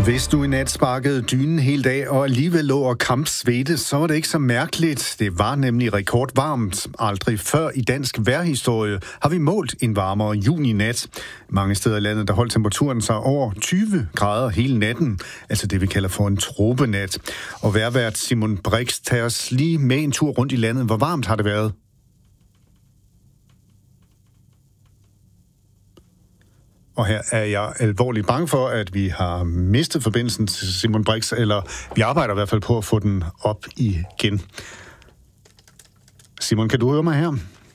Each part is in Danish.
Hvis du i nat sparkede dynen hele dag og alligevel lå og kampsvedte, så var det ikke så mærkeligt. Det var nemlig rekordvarmt. Aldrig før i dansk vejrhistorie har vi målt en varmere juni-nat. Mange steder i landet, der holdt temperaturen sig over 20 grader hele natten. Altså det, vi kalder for en tropenat. Og vejrvært Simon Brix tager os lige med en tur rundt i landet. Hvor varmt har det været? Og her er jeg alvorligt bange for, at vi har mistet forbindelsen til Simon Brix, eller vi arbejder i hvert fald på at få den op igen. Simon, kan du høre mig her?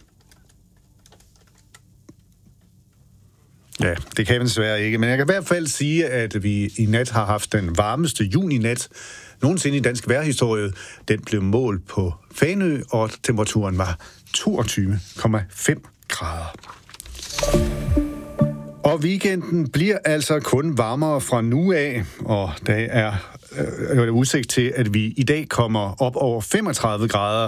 Ja, det kan jeg desværre ikke, men jeg kan i hvert fald sige, at vi i nat har haft den varmeste juni-nat nogensinde i dansk vejrhistorie. Den blev målt på Fanø, og temperaturen var 22,5 grader. Og weekenden bliver altså kun varmere fra nu af, og der er udsigt til, at vi i dag kommer op over 35 grader,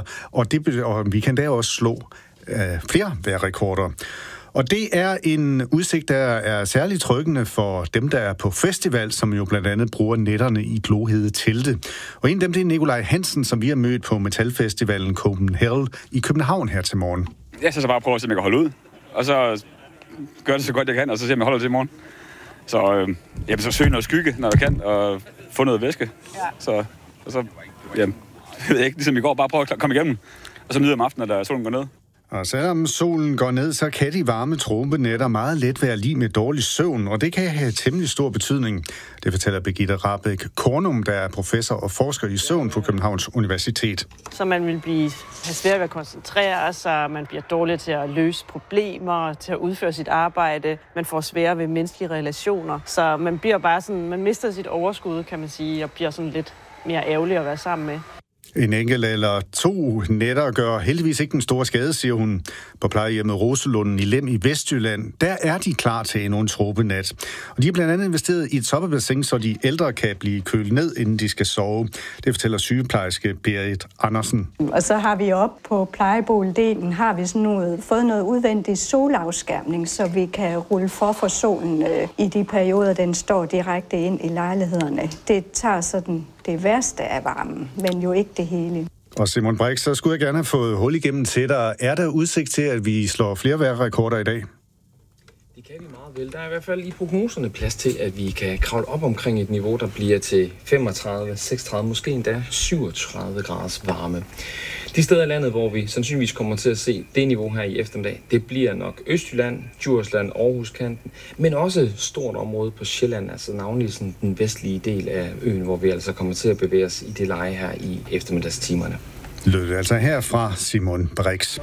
og vi kan der også slå flere vejrrekorder. Og det er en udsigt, der er særligt tryggende for dem, der er på festival, som jo blandt andet bruger nætterne i glohede telte. Og en af dem, det er Nikolaj Hansen, som vi har mødt på metalfestivalen Copenhagen i København her til morgen. Jeg så bare prøve at se, om jeg kan holde ud, og så gør det så godt jeg kan, og så se, om jeg holder det i morgen. Så jeg vil så søge noget skygge, når jeg kan, og få noget væske. Ja. Så jeg ved ikke, ligesom i går, bare prøve at komme igennem, og så nyde om aftenen, da solen går ned. Og selvom solen går ned, så kan de varme tropenætter meget let være lige med dårlig søvn, og det kan have temmelig stor betydning. Det fortæller Birgitte Rahbek Kornum, der er professor og forsker i søvn på Københavns Universitet. Så man vil have svært ved at koncentrere sig, man bliver dårlig til at løse problemer, til at udføre sit arbejde, man får svære ved menneskelige relationer. Så man bliver bare sådan, man mister sit overskud, kan man sige, og bliver sådan lidt mere ærgerlig at være sammen med. En enkelt eller to nætter gør heldigvis ikke den store skade, siger hun. På plejehjemmet Roselunden i Lem i Vestjylland, der er de klar til endnu en tropenat. Og de har blandt andet investeret i et soppebassin, så de ældre kan blive kølet ned, inden de skal sove. Det fortæller sygeplejerske Berit Andersen. Og så har vi op på plejeboligen, har vi fået noget udvendig solafskærmning, så vi kan rulle for solen i de perioder, den står direkte ind i lejlighederne. Det tager sådan det værste af varmen, men jo ikke det hele. Og Simon Brix, så skulle jeg gerne have fået hul igennem til dig. Er der udsigt til, at vi slår flere vejrrekorder i dag? Det kan vi meget vel. Der er i hvert fald i prognoserne plads til, at vi kan kravle op omkring et niveau, der bliver til 35, 36, måske endda 37 graders varme. De steder i landet, hvor vi sandsynligvis kommer til at se det niveau her i eftermiddag, det bliver nok Østjylland, Djursland, Aarhuskanten, men også et stort område på Sjælland, altså navnlig sådan den vestlige del af øen, hvor vi altså kommer til at bevæge os i det leje her i eftermiddagstimerne. Lød det altså her fra Simon Brix.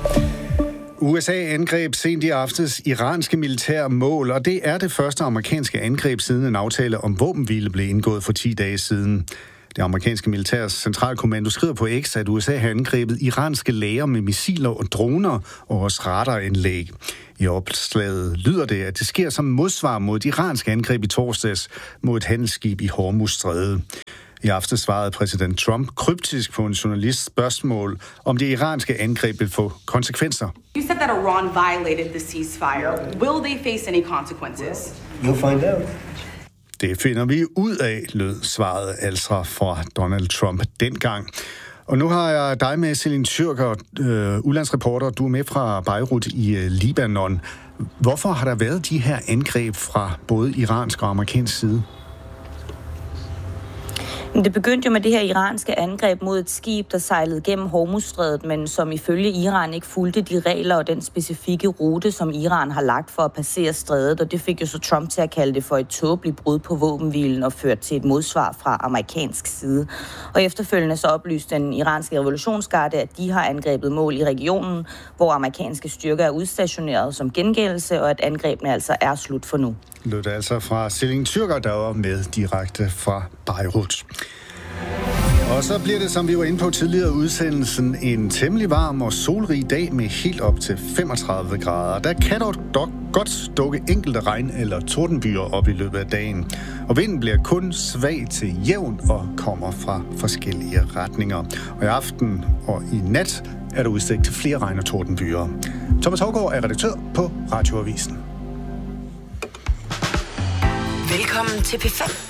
USA angreb sent i aftes iranske militære mål, og det er det første amerikanske angreb siden en aftale om våbenhvile blev indgået for 10 dage siden. Det amerikanske militærs centralkommando skriver på X, at USA har angrebet iranske lagre med missiler og droner og også radaranlæg. I opslaget lyder det, at det sker som modsvar mod et iransk angreb i torsdags mod et handelsskib i Hormuzstrædet. I aften svarede præsident Trump kryptisk på en journalists spørgsmål, om det iranske angreb vil få konsekvenser. You said that Iran violated the ceasefire. Will they face any consequences? You'll find out. Det finder vi ud af, lød svaret altså fra Donald Trump dengang. Og nu har jeg dig med, Celine Tyrker, udlandsreporter. Du er med fra Beirut i Libanon. Hvorfor har der været de her angreb fra både iransk og amerikansk side? Det begyndte jo med det her iranske angreb mod et skib, der sejlede gennem Hormuzstrædet, men som ifølge Iran ikke fulgte de regler og den specifikke rute, som Iran har lagt for at passere strædet, og det fik jo så Trump til at kalde det for et tåbeligt brud på våbenhvilen og ført til et modsvar fra amerikansk side. Og efterfølgende så oplyste den iranske revolutionsgarde, at de har angrebet mål i regionen, hvor amerikanske styrker er udstationeret som gengældelse, og at angrebene altså er slut for nu. Lød det altså fra Celine Tyrker, der var med direkte fra Beirut. Og så bliver det, som vi var inde på tidligere udsendelsen, en temmelig varm og solrig dag med helt op til 35 grader. Der kan dog godt dukke enkelte regn- eller tordenbyer op i løbet af dagen. Og vinden bliver kun svag til jævn og kommer fra forskellige retninger. Og i aften og i nat er der udsigt til flere regn- og tordenbyer. Thomas Haugaard er redaktør på Radioavisen. Velkommen til P5.